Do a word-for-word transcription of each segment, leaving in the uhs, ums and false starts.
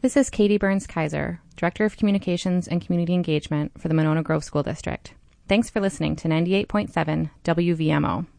This is Katie Burns-Kaiser, Director of Communications and Community Engagement for the Monona Grove School District. Thanks for listening to ninety-eight point seven W V M O.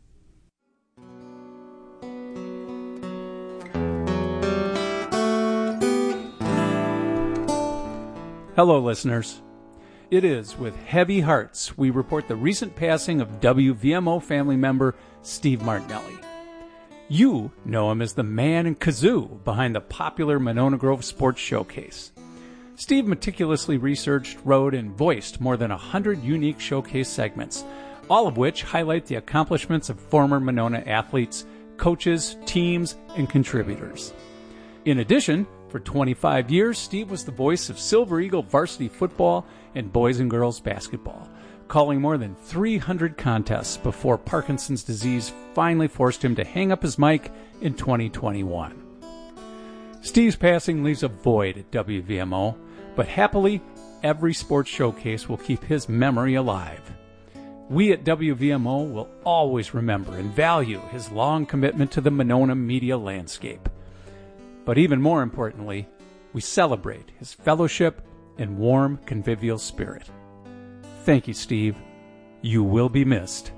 Hello, listeners. It is with heavy hearts we report the recent passing of W V M O family member Steve Martinelli. You know him as the man and kazoo behind the popular Monona Grove Sports Showcase. Steve meticulously researched, wrote, and voiced more than one hundred unique showcase segments, all of which highlight the accomplishments of former Monona athletes, coaches, teams, and contributors. In addition, for twenty-five years, Steve was the voice of Silver Eagle varsity football and boys and girls basketball, calling more than three hundred contests before Parkinson's disease finally forced him to hang up his mic in twenty twenty-one. Steve's passing leaves a void at W V M O, but happily, every sports showcase will keep his memory alive. We at W V M O will always remember and value his long commitment to the Monona media landscape. But even more importantly, we celebrate his fellowship and warm, convivial spirit. Thank you, Steve. You will be missed.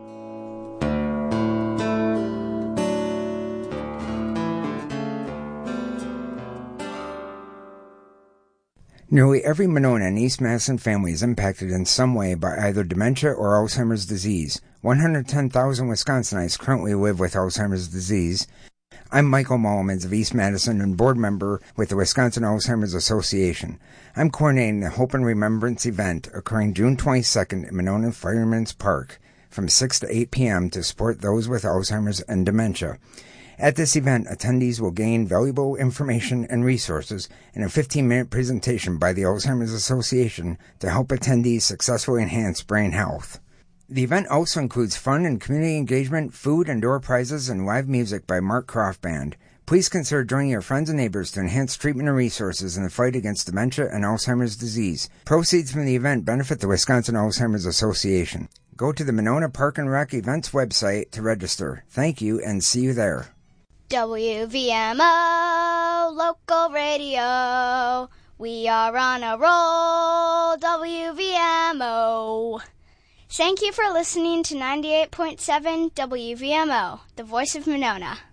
Nearly every Monona and East Madison family is impacted in some way by either dementia or Alzheimer's disease. one hundred ten thousand Wisconsinites currently live with Alzheimer's disease. I'm Michael Mullemans of East Madison and board member with the Wisconsin Alzheimer's Association. I'm coordinating the Hope and Remembrance event occurring June twenty-second in Monona Fireman's Park from six to eight p.m. to support those with Alzheimer's and dementia. At this event, attendees will gain valuable information and resources in a fifteen-minute presentation by the Alzheimer's Association to help attendees successfully enhance brain health. The event also includes fun and community engagement, food and door prizes, and live music by Mark Croft Band. Please consider joining your friends and neighbors to enhance treatment and resources in the fight against dementia and Alzheimer's disease. Proceeds from the event benefit the Wisconsin Alzheimer's Association. Go to the Monona Park and Rec events website to register. Thank you, and see you there. W V M O, local radio. We are on a roll, W V M O. Thank you for listening to ninety-eight point seven W V M O, the voice of Monona.